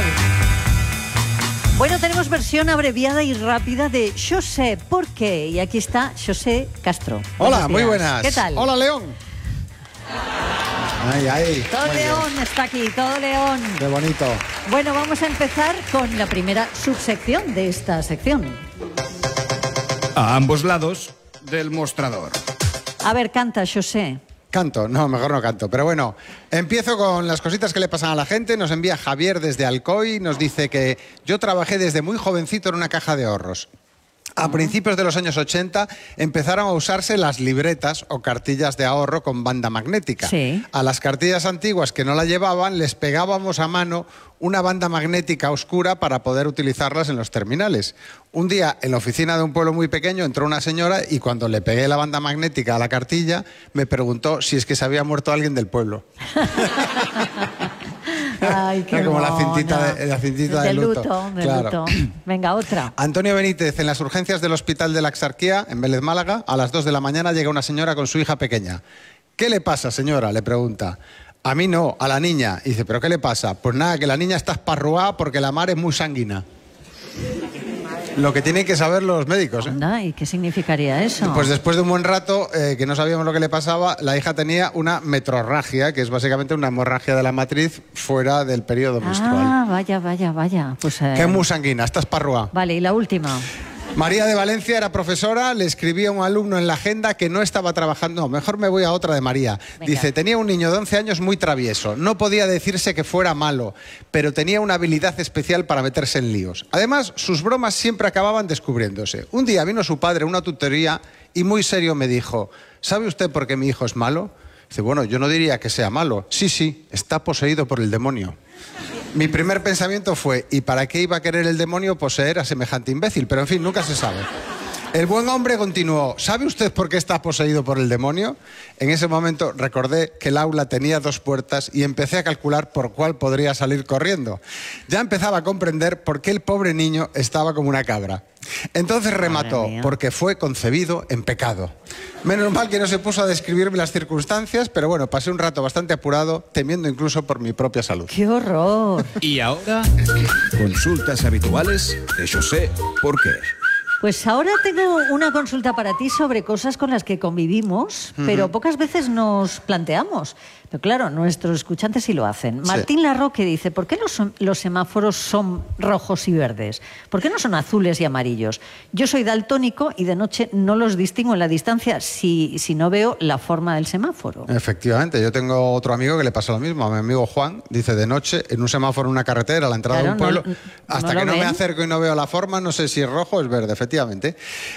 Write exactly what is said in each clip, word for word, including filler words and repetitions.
Bueno, tenemos versión abreviada y rápida de Yo sé por qué. Y aquí está José Castro. Hola, muy buenas. ¿Qué tal? Hola, León. Ay, ay. Todo Muy León bien. está aquí, todo León. Qué bonito. Bueno, vamos a empezar con la primera subsección de esta sección. A ambos lados del mostrador. A ver, canta, José. Canto, no, mejor no canto. Pero bueno, empiezo con las cositas que le pasan a la gente. Nos envía Javier desde Alcoy, nos dice que yo trabajé desde muy jovencito en una caja de ahorros. A principios de los años ochenta empezaron a usarse las libretas o cartillas de ahorro con banda magnética. Sí. A las cartillas antiguas que no la llevaban les pegábamos a mano una banda magnética oscura para poder utilizarlas en los terminales. Un día en la oficina de un pueblo muy pequeño entró una señora y cuando le pegué la banda magnética a la cartilla me preguntó si es que se había muerto alguien del pueblo. Ay, qué Era como la mona. cintita de- la cintita de luto. de Claro. luto. Venga, otra. Antonio Benítez, en las urgencias del Hospital de la Exarquía, en Vélez, Málaga, a las dos de la mañana llega una señora con su hija pequeña. ¿Qué le pasa, señora?, le pregunta. A mí no, a la niña. Y dice, ¿pero qué le pasa? Pues nada, que la niña está esparruada porque la mar es muy sanguina. Lo que tienen que saber los médicos, ¿eh? Anda, ¿y qué significaría eso? Pues después de un buen rato, eh, que no sabíamos lo que le pasaba, la hija tenía una metrorragia, que es básicamente una hemorragia de la matriz fuera del periodo menstrual. Ah, vaya, vaya, vaya. Pues, eh, Que es muy sanguina, está esparruada. Vale, y la última. María de Valencia era profesora, le escribía a un alumno en la agenda que no estaba trabajando. No, mejor me voy a otra de María. Venga. Dice, tenía un niño de once años muy travieso. No podía decirse que fuera malo, pero tenía una habilidad especial para meterse en líos. Además, sus bromas siempre acababan descubriéndose. Un día vino su padre a una tutoría y muy serio me dijo, ¿sabe usted por qué mi hijo es malo? Dice, bueno, yo no diría que sea malo. Sí, sí, está poseído por el demonio. Mi primer pensamiento fue, ¿y para qué iba a querer el demonio poseer a semejante imbécil? Pero en fin, nunca se sabe. El buen hombre continuó, ¿sabe usted por qué está poseído por el demonio? En ese momento recordé que el aula tenía dos puertas y empecé a calcular por cuál podría salir corriendo. Ya empezaba a comprender por qué el pobre niño estaba como una cabra. Entonces remató, mía. porque fue concebido en pecado. Menos mal que no se puso a describirme las circunstancias, pero bueno, pasé un rato bastante apurado, temiendo incluso por mi propia salud. ¡Qué horror! Y ahora, consultas habituales de José ¿por qué? Pues ahora tengo una consulta para ti sobre cosas con las que convivimos, pero pocas veces nos planteamos. Pero claro, nuestros escuchantes sí lo hacen. Martín Larroque dice, ¿por qué los, los semáforos son rojos y verdes? ¿Por qué no son azules y amarillos? Yo soy daltónico y de noche no los distingo en la distancia si, si no veo la forma del semáforo. Efectivamente, yo tengo otro amigo que le pasa lo mismo, a mi amigo Juan, dice de noche, en un semáforo en una carretera, a la entrada Claro, de un pueblo, no- hasta no que lo no me ven. acerco y no veo la forma, no sé si es rojo o es verde, efectivamente.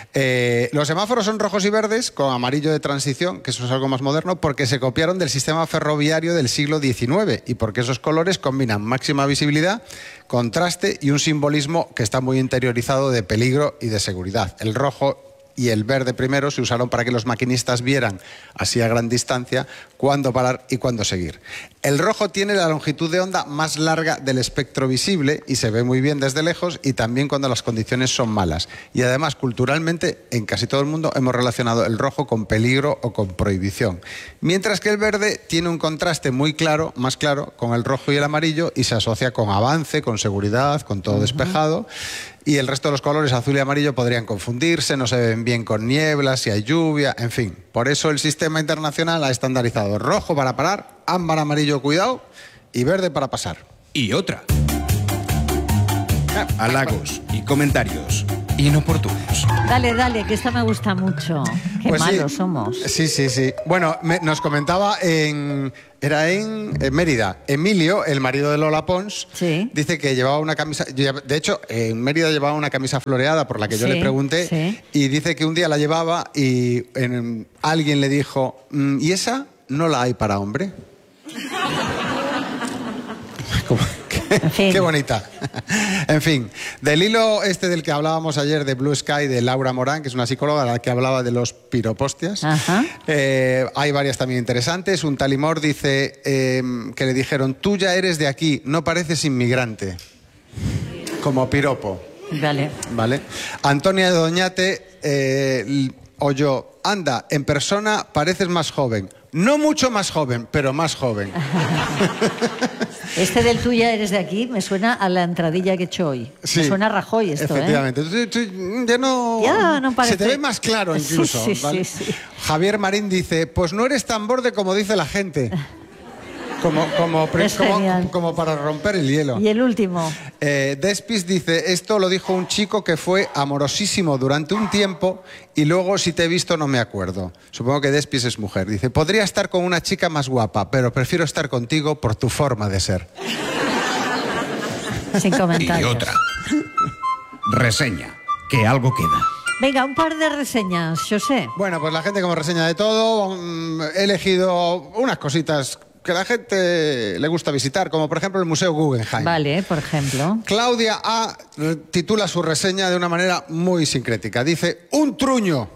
Eh, los semáforos son rojos y verdes, con amarillo de transición, que eso es algo más moderno, porque se copiaron del sistema ferroviario del siglo diecinueve y porque esos colores combinan máxima visibilidad, contraste y un simbolismo que está muy interiorizado de peligro y de seguridad. El rojo y el verde primero se usaron para que los maquinistas vieran, así a gran distancia, cuándo parar y cuándo seguir. El rojo tiene la longitud de onda más larga del espectro visible y se ve muy bien desde lejos y también cuando las condiciones son malas. Y además, culturalmente, en casi todo el mundo hemos relacionado el rojo con peligro o con prohibición. Mientras que el verde tiene un contraste muy claro, más claro, con el rojo y el amarillo y se asocia con avance, con seguridad, con todo despejado. Y el resto de los colores azul y amarillo podrían confundirse, no se ven bien con niebla, si hay lluvia, en fin. Por eso el sistema internacional ha estandarizado rojo para parar, ámbar amarillo cuidado y verde para pasar. Y otra. Halagos y comentarios inoportunos. Dale, dale, que esta me gusta mucho. Qué Pues sí. malos somos. Sí, sí, sí. Bueno, me- nos comentaba en... Era en, en Mérida. Emilio, el marido de Lola Pons, Sí. dice que llevaba una camisa... De hecho, en Mérida llevaba una camisa floreada por la que yo Sí, le pregunté. sí. Y dice que un día la llevaba y en- alguien le dijo, "Mm, ¿y esa no la hay para hombre?" Como- En fin. Qué bonita. En fin, del hilo este del que hablábamos ayer de Blue Sky, de Laura Morán, que es una psicóloga la que hablaba de los piropostias, Ajá. eh, hay varias también interesantes. Un tal Imor dice eh, que le dijeron, tú ya eres de aquí, no pareces inmigrante. Como piropo, Vale. ¿vale? Antonia de Doñate eh, oyó, anda, en persona pareces más joven. No mucho más joven, pero más joven. Este del tuya eres de aquí me suena a la entradilla que he hecho hoy. Sí, me suena a Rajoy esto, efectivamente. ¿eh? Entonces, ya no, ya no parece... Se te ve más claro incluso. Sí, sí, ¿vale? sí, sí. Javier Marín dice, pues no eres tan borde como dice la gente. Como, como, como, como para romper el hielo. Y el último. Eh, Despis dice, esto lo dijo un chico que fue amorosísimo durante un tiempo y luego si te he visto no me acuerdo. Supongo que Despis es mujer. Dice, podría estar con una chica más guapa, pero prefiero estar contigo por tu forma de ser. Sin comentarios. Y otra. Reseña, que algo queda. Venga, un par de reseñas, José. Bueno, pues la gente como reseña de todo, um, he elegido unas cositas que a la gente le gusta visitar, como por ejemplo el Museo Guggenheim. Vale, por ejemplo. Claudia A. titula su reseña de una manera muy sincrética. Dice, un truño.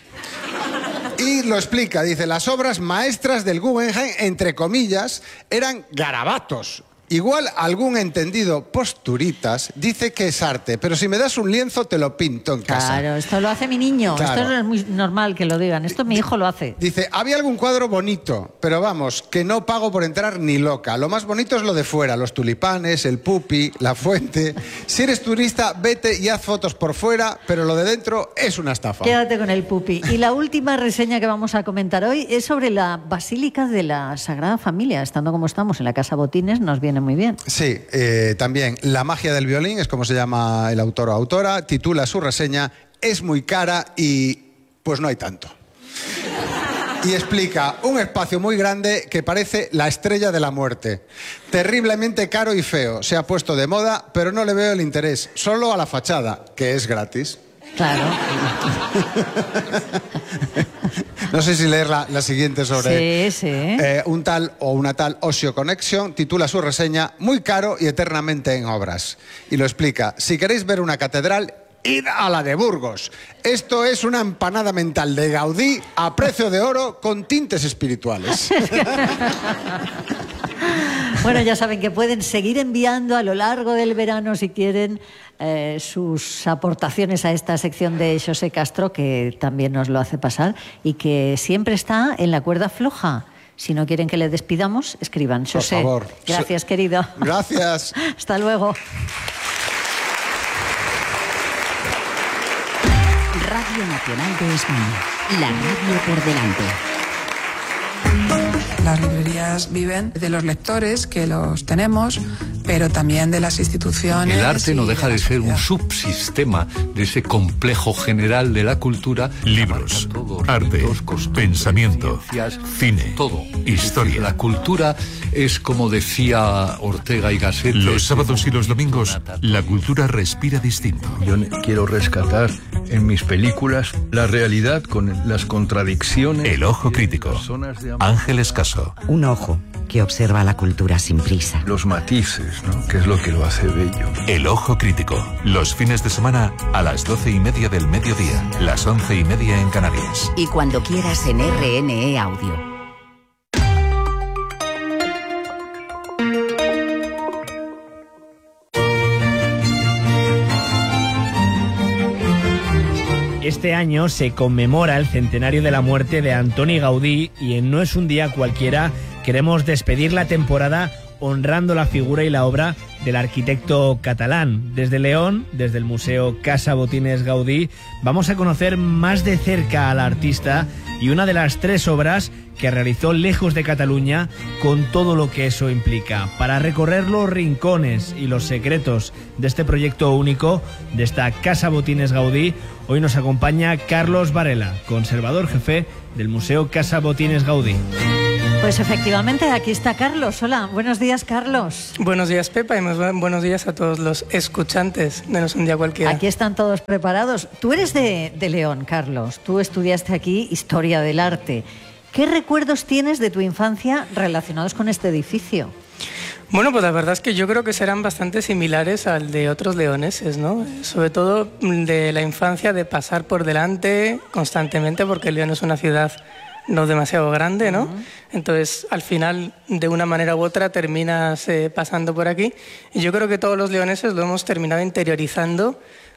Y lo explica, dice, las obras maestras del Guggenheim, entre comillas, eran garabatos. Igual algún entendido posturitas dice que es arte, pero si me das un lienzo te lo pinto en casa. Claro, esto lo hace mi niño. Claro. Esto no es muy normal que lo digan. Esto mi hijo lo hace. Dice, había algún cuadro bonito, pero vamos, que no pago por entrar ni loca. Lo más bonito es lo de fuera, los tulipanes, el pupi, la fuente. Si eres turista, vete y haz fotos por fuera, pero lo de dentro es una estafa. Quédate con el pupi. Y la última reseña que vamos a comentar hoy es sobre la Basílica de la Sagrada Familia. Estando como estamos en la Casa Botines, nos viene muy bien. Sí, eh, también La magia del violín, es como se llama el autor o autora, titula su reseña, es muy cara y pues no hay tanto. Y explica, un espacio muy grande que parece la estrella de la muerte. Terriblemente caro y feo, se ha puesto de moda, pero no le veo el interés, solo a la fachada, que es gratis. Claro. No sé si leer la, la siguiente sobre sí, sí. Eh, un tal o una tal Osio Connection, titula su reseña, muy caro y eternamente en obras. Y lo explica, si queréis ver una catedral, id a la de Burgos. Esto es una empanada mental de Gaudí a precio de oro con tintes espirituales. Bueno, ya saben que pueden seguir enviando a lo largo del verano, si quieren, eh, sus aportaciones a esta sección de José Castro, que también nos lo hace pasar, y que siempre está en la cuerda floja. Si no quieren que le despidamos, escriban. José, por favor. Gracias, querido. Gracias. Hasta luego. Radio Nacional de España. La radio por delante. Las librerías viven de los lectores, que los tenemos, pero también de las instituciones. El arte no deja de, de ser un subsistema de ese complejo general de la cultura. Libros, arte, pensamiento, cine, todo. Historia. La cultura es, como decía Ortega y Gasset, los sábados y los domingos, la cultura respira distinto. Yo quiero rescatar en mis películas la realidad con las contradicciones. El ojo crítico. Ángeles Caso. Un ojo que observa la cultura sin prisa. Los matices, ¿no? Que es lo que lo hace bello. El ojo crítico. Los fines de semana a las doce y media del mediodía, las once y media en Canarias. Y cuando quieras en R N E Audio. Este año se conmemora el centenario de la muerte de Antoni Gaudí y en No es un día cualquiera queremos despedir la temporada honrando la figura y la obra del arquitecto catalán. Desde León, desde el Museo Casa Botines Gaudí, vamos a conocer más de cerca al artista y una de las tres obras que realizó lejos de Cataluña, con todo lo que eso implica. Para recorrer los rincones y los secretos de este proyecto único, de esta Casa Botines Gaudí, hoy nos acompaña Carlos Varela, conservador jefe del Museo Casa Botines Gaudí. Pues efectivamente, aquí está Carlos. Hola, buenos días, Carlos. Buenos días, Pepa, y buenos días a todos los escuchantes de No es un día cualquiera. Aquí están todos preparados. Tú eres de, de León, Carlos. Tú estudiaste aquí Historia del Arte. ¿Qué recuerdos tienes de tu infancia relacionados con este edificio? Bueno, pues la verdad es que yo creo que serán bastante similares al de otros leoneses, ¿no? Sobre todo de la infancia, de pasar por delante constantemente, porque León es una ciudad no demasiado grande, ¿no? Uh-huh. Entonces, al final, de una manera u otra, terminas eh, pasando por aquí. Y yo creo que todos los leoneses lo hemos terminado interiorizando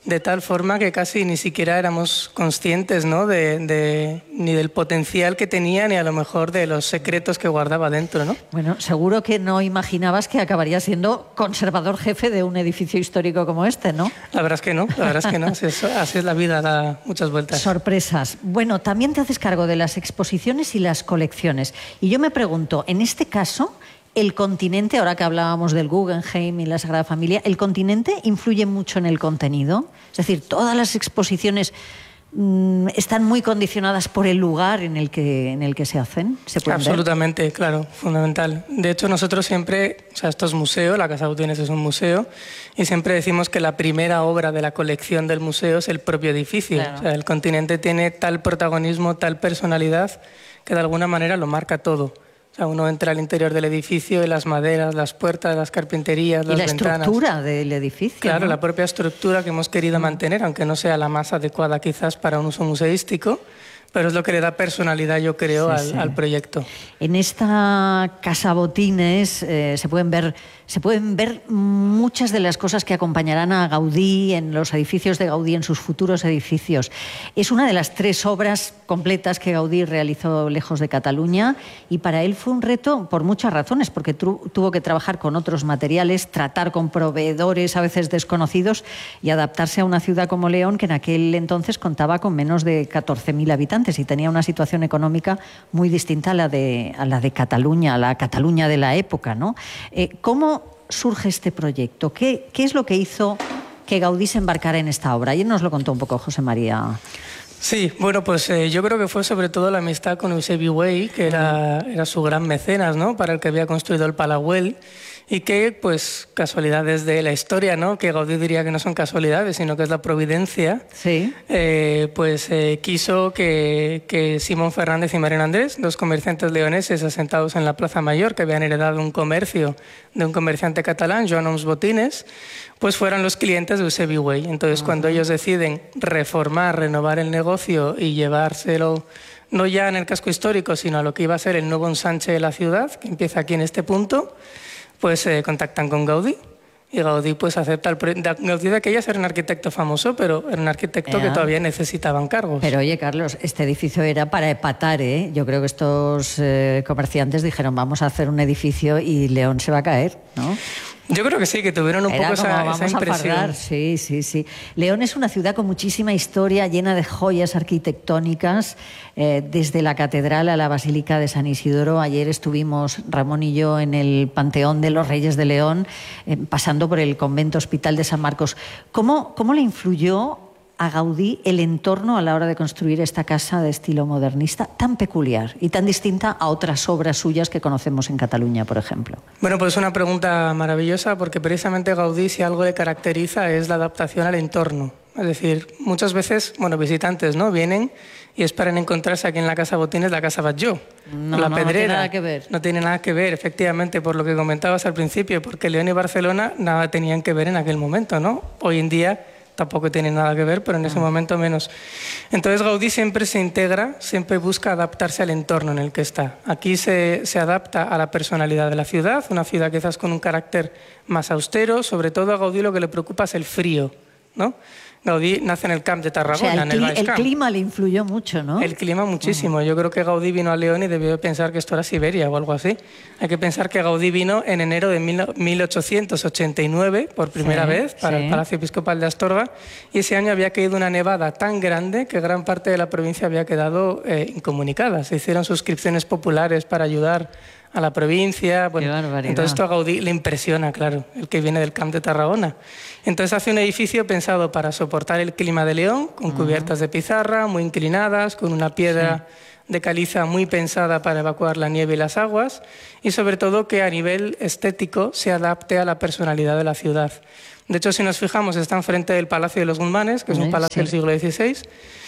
de tal forma que casi ni siquiera éramos conscientes, ¿no? de, de, ni del potencial que tenía, ni a lo mejor de los secretos que guardaba dentro, ¿no? Bueno, seguro que no imaginabas que acabaría siendo conservador jefe de un edificio histórico como este, ¿no? La verdad es que no, la verdad es que no. Así es, así es la vida, da muchas vueltas. Sorpresas. Bueno, también te haces cargo de las exposiciones y las colecciones. Y yo me pregunto, en este caso, el continente, ahora que hablábamos del Guggenheim y la Sagrada Familia, ¿el continente influye mucho en el contenido? Es decir, todas las exposiciones mmm, están muy condicionadas por el lugar en el que, en el que se hacen. ¿Se pueden Absolutamente, ver? Claro, fundamental. De hecho, nosotros siempre, o sea, esto es museo, la Casa Botines es un museo, y siempre decimos que la primera obra de la colección del museo es el propio edificio. Claro. O sea, el continente tiene tal protagonismo, tal personalidad, que de alguna manera lo marca todo. O sea, uno entra al interior del edificio y las maderas, las puertas, las carpinterías, las ventanas. Y la estructura del edificio. Claro, ¿no? La propia estructura que hemos querido mantener, aunque no sea la más adecuada quizás para un uso museístico, pero es lo que le da personalidad, yo creo, sí, al, sí. al proyecto. En esta Casa Botines eh, se pueden ver, se pueden ver muchas de las cosas que acompañarán a Gaudí en los edificios de Gaudí, en sus futuros edificios. Es una de las tres obras completas que Gaudí realizó lejos de Cataluña, y para él fue un reto por muchas razones, porque tu, tuvo que trabajar con otros materiales, tratar con proveedores a veces desconocidos y adaptarse a una ciudad como León, que en aquel entonces contaba con menos de catorce mil habitantes y tenía una situación económica muy distinta a la de, a la de Cataluña, a la Cataluña de la época, ¿no? Eh, ¿Cómo surge este proyecto? ¿Qué, ¿Qué es lo que hizo que Gaudí se embarcara en esta obra? Ayer nos lo contó un poco José María. Sí, bueno, pues eh, yo creo que fue sobre todo la amistad con Eusebi Güell, que era, era su gran mecenas, ¿no? Para el que había construido el Palau Güell, y que, pues, casualidades de la historia, ¿no? Que Gaudí diría que no son casualidades, sino que es la providencia. Sí. Eh, pues eh, quiso que, que Simón Fernández y Mariano Andrés, dos comerciantes leoneses asentados en la Plaza Mayor, que habían heredado un comercio de un comerciante catalán, Joan Oms Botines, pues fueran los clientes de Eusebi Güell. Entonces, uh-huh. cuando ellos deciden reformar, renovar el negocio y llevárselo no ya en el casco histórico, sino a lo que iba a ser el nuevo ensanche de la ciudad, que empieza aquí en este punto, pues eh, contactan con Gaudí. Y Gaudí pues acepta el proyecto. Gaudí de aquellas era un arquitecto famoso, pero era un arquitecto yeah. que todavía necesitaba encargos. Pero oye, Carlos, este edificio era para epatar, ¿eh? Yo creo que estos eh, comerciantes dijeron, vamos a hacer un edificio y León se va a caer, ¿no? Yo creo que sí, que tuvieron un Era poco como, esa, vamos esa impresión. A fardar. Sí, sí, sí. León es una ciudad con muchísima historia, llena de joyas arquitectónicas, eh, desde la catedral a la Basílica de San Isidoro. Ayer estuvimos, Ramón y yo, en el Panteón de los Reyes de León, eh, pasando por el Convento Hospital de San Marcos. ¿Cómo, cómo le influyó a Gaudí el entorno a la hora de construir esta casa de estilo modernista tan peculiar y tan distinta a otras obras suyas que conocemos en Cataluña, por ejemplo? Bueno, pues es una pregunta maravillosa, porque precisamente Gaudí, si algo le caracteriza, es la adaptación al entorno. Es decir, muchas veces, bueno, visitantes, ¿no?, vienen y esperan encontrarse aquí en la Casa Botines la Casa Batlló, no, la no, Pedrera. No tiene nada que ver. No tiene nada que ver, efectivamente, por lo que comentabas al principio, porque León y Barcelona nada tenían que ver en aquel momento, ¿no? Hoy en día tampoco tiene nada que ver, pero en ese ah. momento menos. Entonces Gaudí siempre se integra, siempre busca adaptarse al entorno en el que está. Aquí se, se adapta a la personalidad de la ciudad, una ciudad quizás con un carácter más austero. Sobre todo a Gaudí lo que le preocupa es el frío, ¿no? Gaudí nace en el Camp de Tarragona, o sea, el, en el Baix el Camp. clima le influyó mucho, ¿no? El clima muchísimo. Uh-huh. Yo creo que Gaudí vino a León y debió pensar que esto era Siberia o algo así. Hay que pensar que Gaudí vino en enero de mil ochocientos ochenta y nueve por primera sí, vez para sí. el Palacio Episcopal de Astorga, y ese año había caído una nevada tan grande que gran parte de la provincia había quedado eh, incomunicada. Se hicieron suscripciones populares para ayudar a la provincia. Bueno, entonces esto a Gaudí le impresiona, claro, el que viene del Camp de Tarragona. Entonces hace un edificio pensado para soportar el clima de León, con cubiertas de pizarra muy inclinadas, con una piedra sí. de caliza muy pensada para evacuar la nieve y las aguas, y sobre todo que a nivel estético se adapte a la personalidad de la ciudad. De hecho, si nos fijamos, está enfrente del Palacio de los Guzmanes, que es un palacio sí. del siglo dieciséis,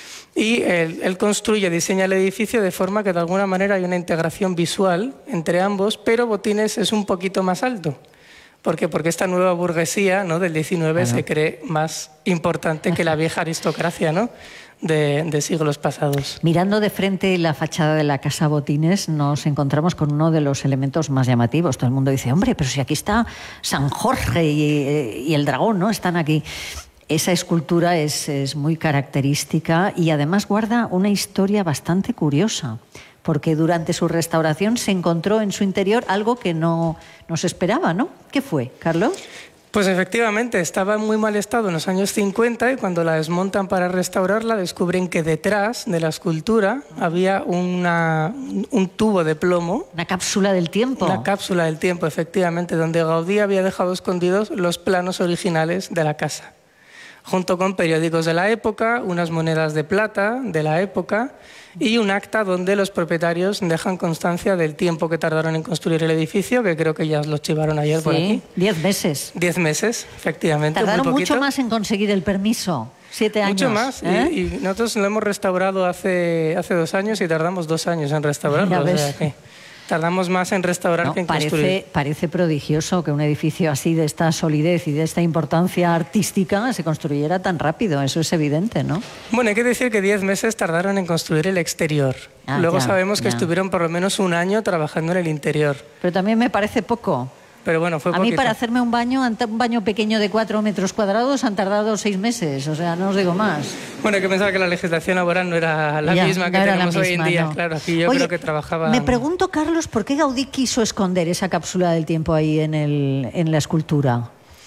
y él, él construye, diseña el edificio de forma que de alguna manera hay una integración visual entre ambos, pero Botines es un poquito más alto. ¿Por qué? Porque esta nueva burguesía, ¿no?, del diecinueve bueno. se cree más importante que la vieja aristocracia, ¿no?, de, de siglos pasados. Mirando de frente la fachada de la Casa Botines, nos encontramos con uno de los elementos más llamativos. Todo el mundo dice, hombre, pero si aquí está San Jorge y, y el dragón, ¿no?, están aquí. Esa escultura es, es muy característica y además guarda una historia bastante curiosa, porque durante su restauración se encontró en su interior algo que no, no se esperaba, ¿no? ¿Qué fue, Carlos? Pues efectivamente, estaba en muy mal estado en los años cincuenta y cuando la desmontan para restaurarla descubren que detrás de la escultura había una, un tubo de plomo. Una cápsula del tiempo. Una cápsula del tiempo, efectivamente, donde Gaudí había dejado escondidos los planos originales de la casa, junto con periódicos de la época, unas monedas de plata de la época y un acta donde los propietarios dejan constancia del tiempo que tardaron en construir el edificio, que creo que ya os lo chivaron ayer sí, por aquí. Diez meses. Diez meses, efectivamente. Tardaron muy mucho más en conseguir el permiso. Siete años. Mucho más. ¿eh? Y, y nosotros lo hemos restaurado hace, hace dos años y tardamos dos años en restaurarlo. Ya o ves. sea que tardamos más en restaurar No, que en parece, construir. parece prodigioso que un edificio así de esta solidez y de esta importancia artística se construyera tan rápido. Eso es evidente, ¿no? Bueno, hay que decir que diez meses tardaron en construir el exterior. Ah, Luego ya, sabemos que ya. estuvieron por lo menos un año trabajando en el interior. Pero también me parece poco. Pero bueno, fue A mí poquito. para hacerme un baño, un baño pequeño de cuatro metros cuadrados, han tardado seis meses. O sea, no os digo más. Bueno, hay que pensar que la legislación laboral no era la Ya, misma que no era la tenemos hoy en misma, día. no. Claro, aquí yo Oye, creo que trabajaba... Me pregunto, Carlos, ¿por qué Gaudí quiso esconder esa cápsula del tiempo ahí en, el, en la escultura?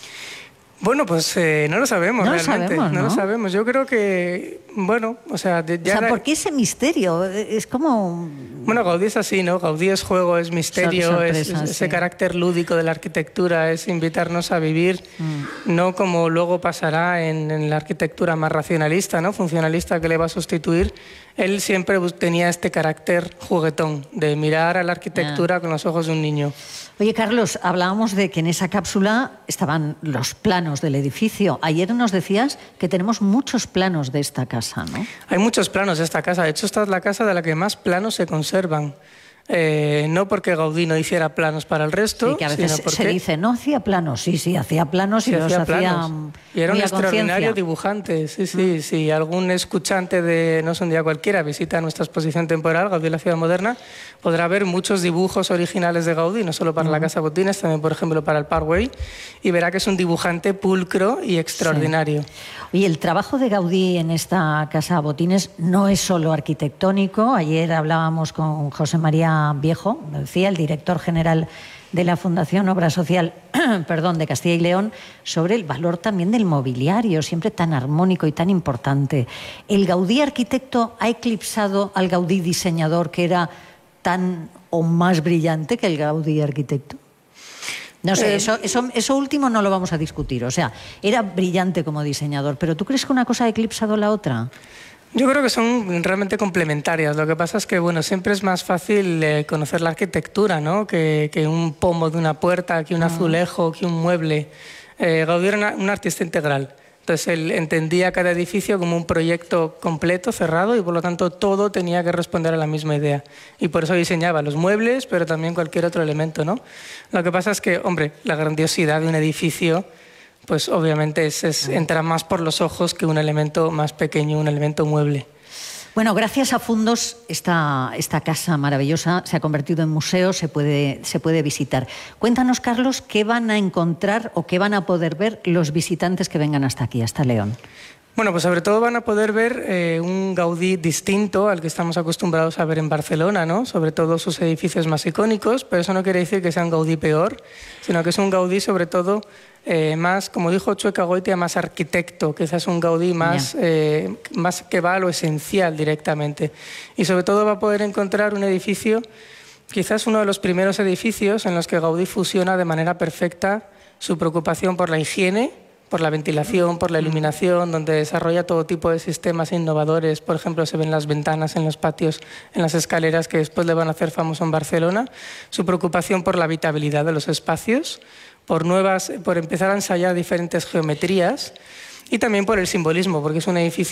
Bueno, pues eh, no lo sabemos No lo realmente. sabemos, ¿no? lo sabemos. Yo creo que, bueno, o sea... de- O ya sea, era- ¿por qué ese misterio? Es como... Bueno, Gaudí es así, ¿no? Gaudí es juego, es misterio, Sor- es, sorpresa, es ese sí. carácter lúdico de la arquitectura, es invitarnos a vivir, Mm. no como luego pasará en, en la arquitectura más racionalista, ¿no? Funcionalista que le va a sustituir. Él siempre bus- tenía este carácter juguetón, de mirar a la arquitectura con los ojos de un niño. Oye, Carlos, hablábamos de que en esa cápsula estaban los planos del edificio. Ayer nos decías que tenemos muchos planos de esta casa, ¿no? Hay muchos planos de esta casa. De hecho, esta es la casa de la que más planos se conservan. Eh, no porque Gaudí no hiciera planos para el resto, Sí, que a veces sino porque se dice, no hacía planos. Sí, sí, hacía planos y sí, los hacía hacía planos. mm, Y era un muy a extraordinario conciencia. dibujante. Sí, sí, sí. Algún escuchante de No es un día cualquiera visita nuestra exposición temporal, Gaudí y la ciudad moderna, podrá ver muchos dibujos originales de Gaudí, no solo para la Casa Botines, también, por ejemplo, para el Parkway, y verá que es un dibujante pulcro y extraordinario. Y el trabajo de Gaudí en esta Casa Botines no es solo arquitectónico. Ayer hablábamos con José María Viejo, lo decía, el director general de la Fundación Obra Social perdón, de Castilla y León, sobre el valor también del mobiliario, siempre tan armónico y tan importante. ¿El Gaudí arquitecto ha eclipsado al Gaudí diseñador, que era tan o más brillante que el Gaudí arquitecto? No sé, Eh, eso, eso, eso último no lo vamos a discutir. O sea, era brillante como diseñador, pero ¿tú crees que una cosa ha eclipsado la otra? Yo creo que son realmente complementarias. Lo que pasa es que, bueno, siempre es más fácil eh, conocer la arquitectura, ¿no? Que, que un pomo de una puerta, que un azulejo, que un mueble. Eh, Gaudí era una- un artista integral. Entonces, él entendía cada edificio como un proyecto completo, cerrado, y por lo tanto todo tenía que responder a la misma idea. Y por eso diseñaba los muebles, pero también cualquier otro elemento, ¿no? Lo que pasa es que, hombre, la grandiosidad de un edificio, pues obviamente es, es- entra más por los ojos que un elemento más pequeño, un elemento mueble. Bueno, gracias a Fundos, esta, esta casa maravillosa se ha convertido en museo, se puede, se puede visitar. Cuéntanos, Carlos, ¿qué van a encontrar o qué van a poder ver los visitantes que vengan hasta aquí, hasta León? Bueno, pues sobre todo van a poder ver eh, un Gaudí distinto al que estamos acostumbrados a ver en Barcelona, ¿no? Sobre todo sus edificios más icónicos, pero eso no quiere decir que sea un Gaudí peor, sino que es un Gaudí sobre todo eh, más, como dijo Chueca Goitia, más arquitecto, quizás un Gaudí más, eh, más que va a lo esencial directamente. Y sobre todo va a poder encontrar un edificio, quizás uno de los primeros edificios en los que Gaudí fusiona de manera perfecta su preocupación por la higiene, por la ventilación, por la iluminación, donde desarrolla todo tipo de sistemas innovadores. Por ejemplo, se ven las ventanas en los patios, en las escaleras, que después le van a hacer famoso en Barcelona. Su preocupación por la habitabilidad de los espacios, por, nuevas, por empezar a ensayar diferentes geometrías y también por el simbolismo, porque es un edificio